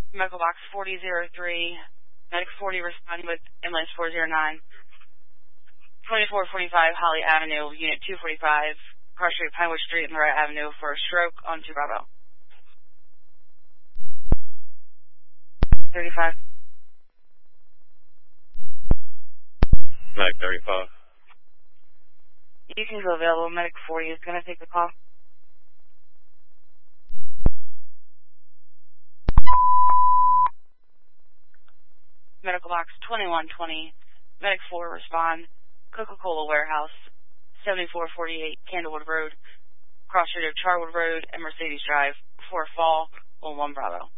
Medical box 4003, Medic 40 responding with ambulance 409, 2445 Holly Avenue, Unit 245, Cross Street, Pinewood Street, and Lorette Avenue for a stroke on 2 Bravo. 35. Medic 35. You can go available. Medic 40 is going to take the call. Medical box 2120, Medic 4 respond, Coca-Cola Warehouse, 7448 Candlewood Road, cross street of Charwood Road and Mercedes Drive, for a fall on 1 Bravo.